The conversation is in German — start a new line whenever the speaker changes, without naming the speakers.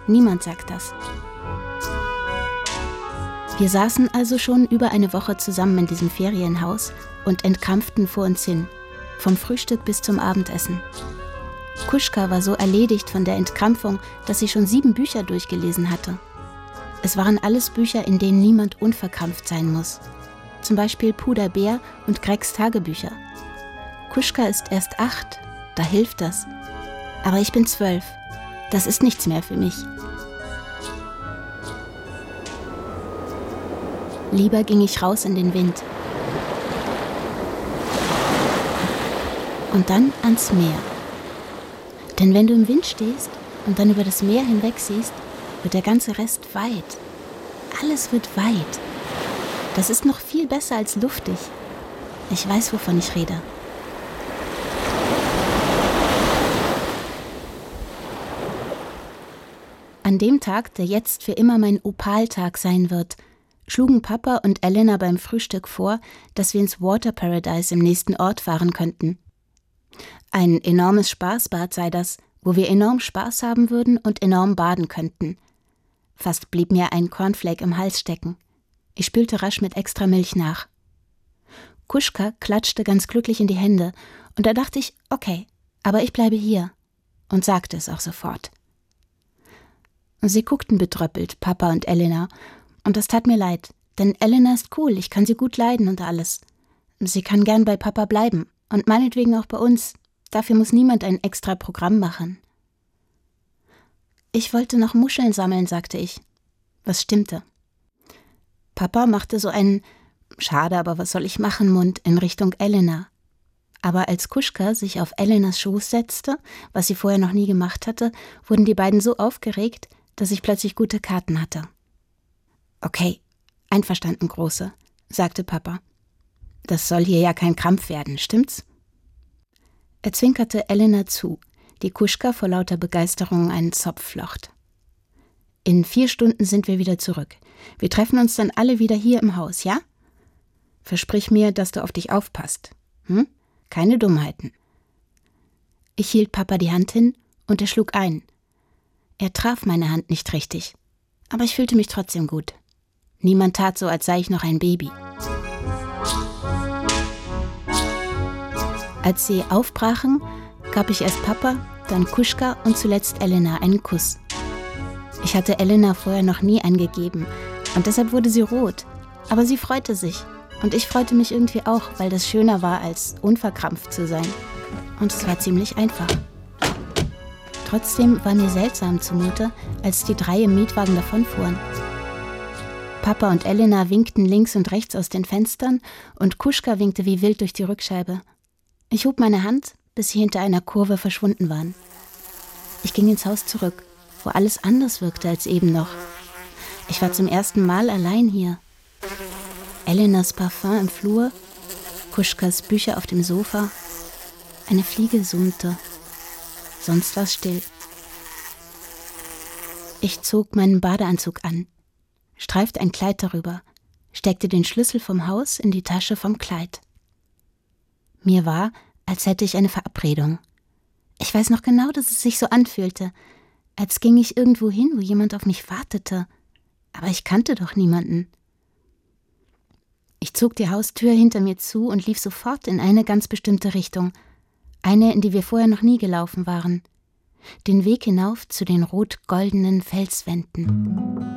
Niemand sagt das. Wir saßen also schon über eine Woche zusammen in diesem Ferienhaus und entkrampften vor uns hin, vom Frühstück bis zum Abendessen. Kuschka war so erledigt von der Entkrampfung, dass sie schon 7 Bücher durchgelesen hatte. Es waren alles Bücher, in denen niemand unverkrampft sein muss. Zum Beispiel Puder-Bär und Gregs Tagebücher. Kuschka ist erst 8, da hilft das. Aber ich bin 12. Das ist nichts mehr für mich. Lieber ging ich raus in den Wind. Und dann ans Meer. Denn wenn du im Wind stehst und dann über das Meer hinweg siehst, wird der ganze Rest weit. Alles wird weit. Das ist noch viel besser als luftig. Ich weiß, wovon ich rede. An dem Tag, der jetzt für immer mein Opaltag sein wird, schlugen Papa und Elena beim Frühstück vor, dass wir ins Water Paradise im nächsten Ort fahren könnten. Ein enormes Spaßbad sei das, wo wir enorm Spaß haben würden und enorm baden könnten. Fast blieb mir ein Cornflake im Hals stecken. Ich spülte rasch mit extra Milch nach. Kuschka klatschte ganz glücklich in die Hände und da dachte ich, okay, aber ich bleibe hier und sagte es auch sofort. Sie guckten betröppelt, Papa und Elena, und das tat mir leid, denn Elena ist cool, ich kann sie gut leiden und alles. Sie kann gern bei Papa bleiben und meinetwegen auch bei uns. Dafür muss niemand ein extra Programm machen. Ich wollte noch Muscheln sammeln, sagte ich. Was stimmte? Papa machte so einen »Schade, aber was soll ich machen« Mund in Richtung Elena. Aber als Kuschka sich auf Elenas Schoß setzte, was sie vorher noch nie gemacht hatte, wurden die beiden so aufgeregt, dass ich plötzlich gute Karten hatte. »Okay, einverstanden, Große«, sagte Papa. »Das soll hier ja kein Krampf werden, stimmt's?« Er zwinkerte Elena zu, die Kuschka vor lauter Begeisterung einen Zopf flocht. »In 4 Stunden sind wir wieder zurück. Wir treffen uns dann alle wieder hier im Haus, ja? Versprich mir, dass du auf dich aufpasst. Keine Dummheiten.« Ich hielt Papa die Hand hin und er schlug ein. Er traf meine Hand nicht richtig, aber ich fühlte mich trotzdem gut. Niemand tat so, als sei ich noch ein Baby. Als sie aufbrachen, gab ich erst Papa, dann Kuschka und zuletzt Elena einen Kuss. Ich hatte Elena vorher noch nie eingegeben und deshalb wurde sie rot, aber sie freute sich und ich freute mich irgendwie auch, weil das schöner war, als unverkrampft zu sein. Und es war ziemlich einfach. Trotzdem war mir seltsam zumute, als die 3 im Mietwagen davonfuhren. Papa und Elena winkten links und rechts aus den Fenstern und Kuschka winkte wie wild durch die Rückscheibe. Ich hob meine Hand, bis sie hinter einer Kurve verschwunden waren. Ich ging ins Haus zurück, wo alles anders wirkte als eben noch. Ich war zum ersten Mal allein hier. Elenas Parfum im Flur, Kuschkas Bücher auf dem Sofa. Eine Fliege summte. Sonst war es still. Ich zog meinen Badeanzug an, streifte ein Kleid darüber, steckte den Schlüssel vom Haus in die Tasche vom Kleid. Mir war, als hätte ich eine Verabredung. Ich weiß noch genau, dass es sich so anfühlte, als ging ich irgendwo hin, wo jemand auf mich wartete. Aber ich kannte doch niemanden. Ich zog die Haustür hinter mir zu und lief sofort in eine ganz bestimmte Richtung. Eine, in die wir vorher noch nie gelaufen waren. Den Weg hinauf zu den rot-goldenen Felswänden.